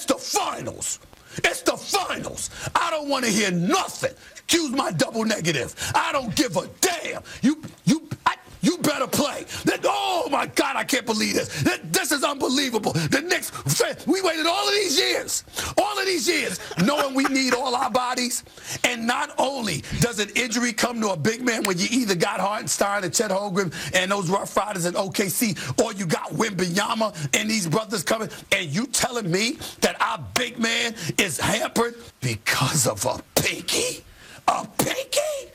It's the finals. It's the finals. I don't want to hear nothing. Excuse my double negative. I don't give a damn. You better play. Oh, my God, I can't believe this. This is unbelievable. The Knicks, we waited all of these years, knowing we need all our bodies. And not only does an injury come to a big man when you either got Hartenstein and Chet Holmgren and those Rough Riders in OKC, or you got Wembanyama and these brothers coming, and you telling me that our big man is hampered because of a pinky? A pinky?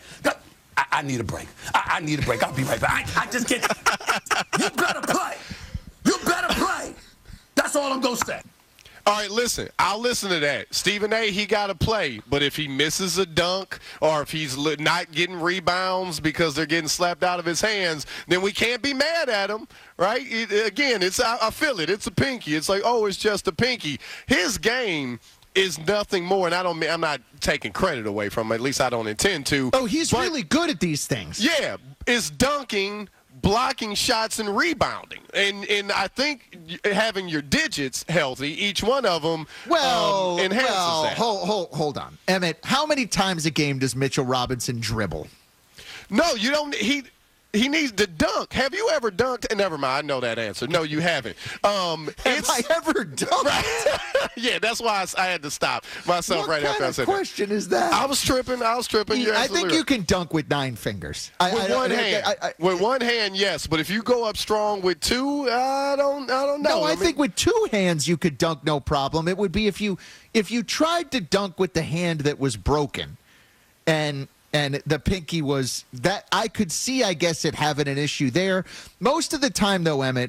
I need a break. I need a break. I'll be right back. I just can't. You better play. You better play. That's all I'm going to say. All right, listen. I'll listen to that. Stephen A., he got to play. But if he misses a dunk or if he's not getting rebounds because they're getting slapped out of his hands, then we can't be mad at him, right? Again, I feel it. It's a pinky. It's like, oh, it's just a pinky. His game is nothing more, and I'm not taking credit away from him. At least I don't intend to. Oh, he's really good at these things. Yeah, it's dunking, blocking shots, and rebounding. And I think having your digits healthy, each one of them enhances that. Hold on. Emmett, how many times a game does Mitchell Robinson dribble? No, you don't. He needs to dunk. Have you ever dunked? Never mind. I know that answer. No, you haven't. Have I ever dunked? Right. Yeah, that's why I had to stop myself right after I said that. What kind of question is that? I was tripping. I think you can dunk with 9 fingers. With one hand. With one hand, yes. But if you go up strong with 2, I don't know. No, I think with 2 hands you could dunk no problem. It would be if you tried to dunk with the hand that was broken and the pinky was that, I could see, I guess, it having an issue there. Most of the time, though, Emmett,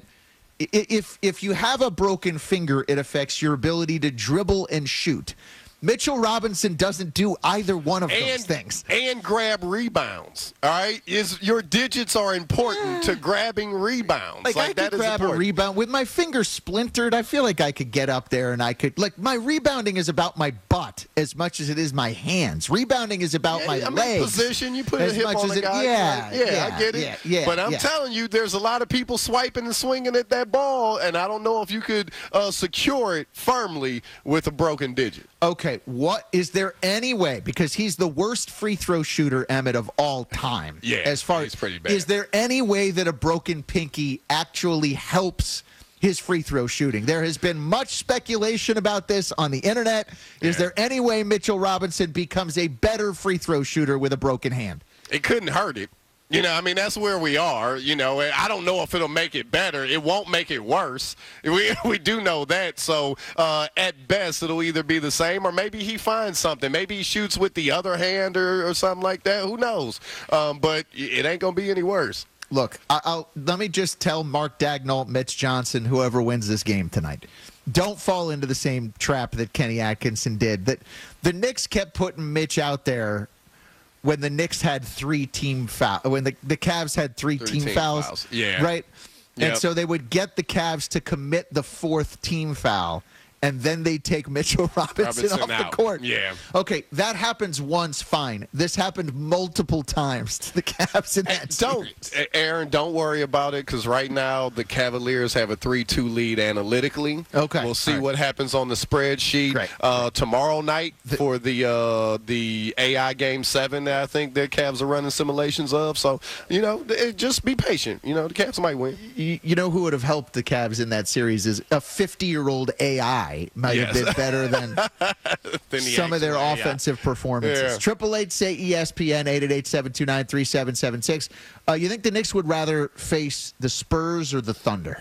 if you have a broken finger, it affects your ability to dribble and shoot. Mitchell Robinson doesn't do either one of those things. And grab rebounds, all right? Your digits are important to grabbing rebounds. Like I could grab a rebound. With my finger splintered, I feel like I could get up there and I could, like, my rebounding is about my butt as much as it is my hands. Rebounding is about my legs. Position, you put a hip on the guy. I get it. Yeah, but I'm telling you, there's a lot of people swiping and swinging at that ball, and I don't know if you could secure it firmly with a broken digit. Okay, is there any way, because he's the worst free throw shooter, Emmett, of all time. Yeah, he's pretty bad. Is there any way that a broken pinky actually helps his free throw shooting? There has been much speculation about this on the internet. Is there any way Mitchell Robinson becomes a better free throw shooter with a broken hand? It couldn't hurt it. You know, I mean, that's where we are. You know, I don't know if it'll make it better. It won't make it worse. We do know that. So, at best, it'll either be the same or maybe he finds something. Maybe he shoots with the other hand or something like that. Who knows? But it ain't going to be any worse. Look, let me just tell Mark Dagnall, Mitch Johnson, whoever wins this game tonight, don't fall into the same trap that Kenny Atkinson did. That the Knicks kept putting Mitch out there when the Knicks had 3 team fouls, when the Cavs had three team fouls. Yeah. Right? Yep. And so they would get the Cavs to commit the 4th team foul, and then they take Mitchell Robinson off the court. Yeah. Okay, that happens once, fine. This happened multiple times to the Cavs in that series. Aaron, don't worry about it, because right now the Cavaliers have a 3-2 lead analytically. Okay. We'll see what happens on the spreadsheet. Great. Tomorrow night for the AI Game 7 that I think the Cavs are running simulations of. So, you know, just be patient. You know, the Cavs might win. You know who would have helped the Cavs in that series is a 50-year-old AI might have been better than some of their offensive performances. 888-SAY-ESPN, 888-729-3776. You think the Knicks would rather face the Spurs or the Thunder?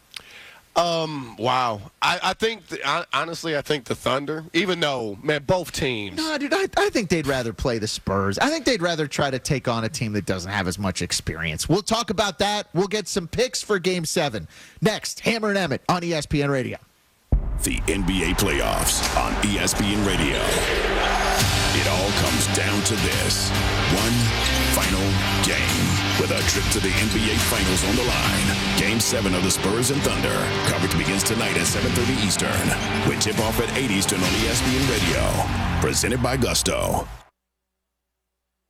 Wow. I think, honestly, I think the Thunder, even though, man, both teams. No, dude, I think they'd rather play the Spurs. I think they'd rather try to take on a team that doesn't have as much experience. We'll talk about that. We'll get some picks for Game 7. Next, Hammer and Emmett on ESPN Radio. The NBA playoffs on ESPN Radio. It all comes down to this. One final game with a trip to the NBA Finals on the line. Game 7 of the Spurs and Thunder. Coverage begins tonight at 7:30 Eastern. With tip-off at 8 Eastern on ESPN Radio. Presented by Gusto.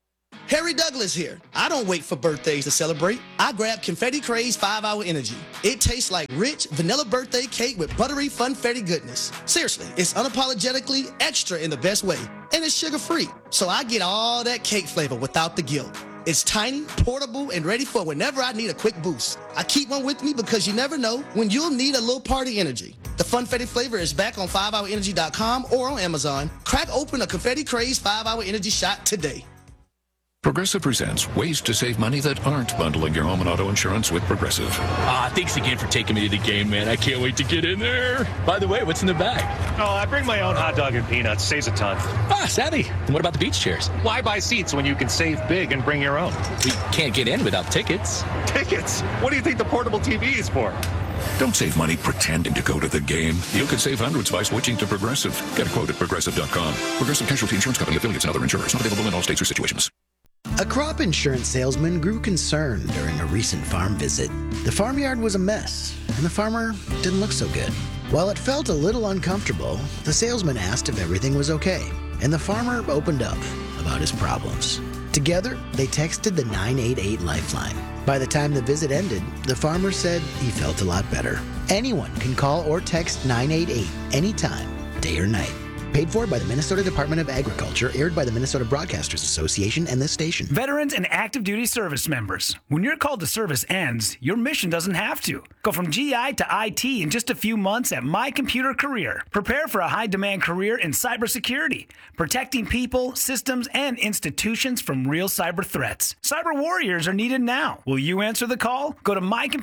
Harry Douglas here. I don't wait for birthdays to celebrate. I grab Confetti Craze 5-Hour Energy. It tastes like rich vanilla birthday cake with buttery funfetti goodness. Seriously, it's unapologetically extra in the best way. And it's sugar-free, so I get all that cake flavor without the guilt. It's tiny, portable, and ready for whenever I need a quick boost. I keep one with me because you never know when you'll need a little party energy. The Funfetti flavor is back on 5hourenergy.com or on Amazon. Crack open a Confetti Craze 5-Hour Energy shot today. Progressive presents ways to save money that aren't bundling your home and auto insurance with Progressive. Thanks again for taking me to the game, man. I can't wait to get in there. By the way, what's in the bag? Oh, I bring my own hot dog and peanuts. Saves a ton. Savvy. And what about the beach chairs? Why buy seats when you can save big and bring your own? We can't get in without tickets. Tickets? What do you think the portable TV is for? Don't save money pretending to go to the game. You could save hundreds by switching to Progressive. Get a quote at Progressive.com. Progressive Casualty Insurance Company, affiliates, and other insurers. Not available in all states or situations. A crop insurance salesman grew concerned during a recent farm visit. The farmyard was a mess, and the farmer didn't look so good. While it felt a little uncomfortable, the salesman asked if everything was okay, and the farmer opened up about his problems. Together, they texted the 988 Lifeline. By the time the visit ended, the farmer said he felt a lot better. Anyone can call or text 988 anytime, day or night. Paid for by the Minnesota Department of Agriculture, aired by the Minnesota Broadcasters Association and this station. Veterans and active duty service members. When your call to service ends, your mission doesn't have to. Go from GI to IT in just a few months at My Computer Career. Prepare for a high-demand career in cybersecurity, protecting people, systems, and institutions from real cyber threats. Cyber warriors are needed now. Will you answer the call? Go to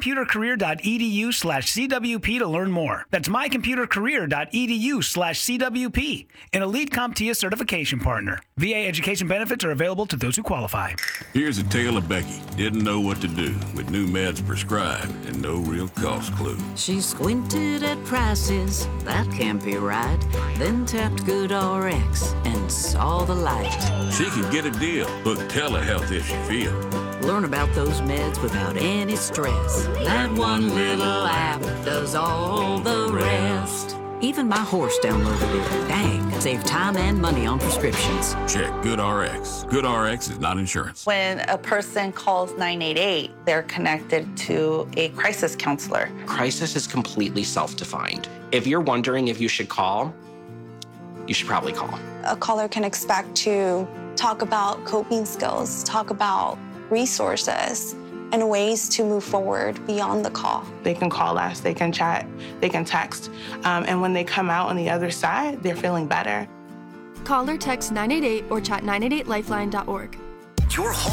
mycomputercareer.edu/CWP to learn more. That's mycomputercareer.edu/CWP. An elite CompTIA certification partner. VA education benefits are available to those who qualify. Here's a tale of Becky. Didn't know what to do with new meds prescribed and no real cost clue. She squinted at prices, that can't be right. Then tapped GoodRx and saw the light. She could get a deal. Book telehealth if she feels. Learn about those meds without any stress. That one little app does all the rest. Even my horse downloaded it. Dang, save time and money on prescriptions. Check GoodRx. GoodRx is not insurance. When a person calls 988, they're connected to a crisis counselor. Crisis is completely self-defined. If you're wondering if you should call, you should probably call. A caller can expect to talk about coping skills, talk about resources, and ways to move forward beyond the call. They can call us, they can chat, they can text, and when they come out on the other side, they're feeling better. Call or text 988 or chat 988lifeline.org. Your home